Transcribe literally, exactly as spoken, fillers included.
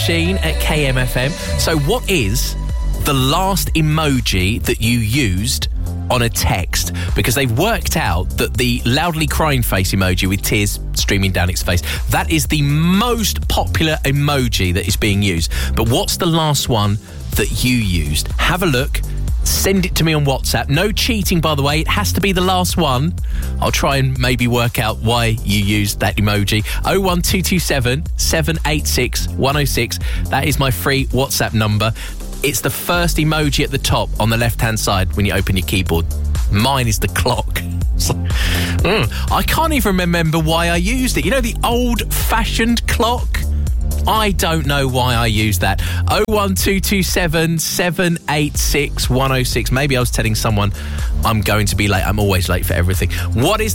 Sheen at K M F M. So what is the last emoji that you used on a text? Because they've worked out that the loudly crying face emoji with tears streaming down its face, that is the most popular emoji that is being used. But what's the last one that you used? Have a look. Send it to me on WhatsApp. No cheating, by the way. It has to be the last one. I'll try and maybe work out why you used that emoji. oh one two two seven, seven eight six, one oh six. That is my free WhatsApp number. It's the first emoji at the top on the left-hand side when you open your keyboard. Mine is the clock. mm, I can't even remember why I used it. You know, the old-fashioned clock? I don't know why I used that. oh one two two seven, seven eight six, one oh six. Maybe I was telling someone I'm going to be late. I'm always late for everything. What is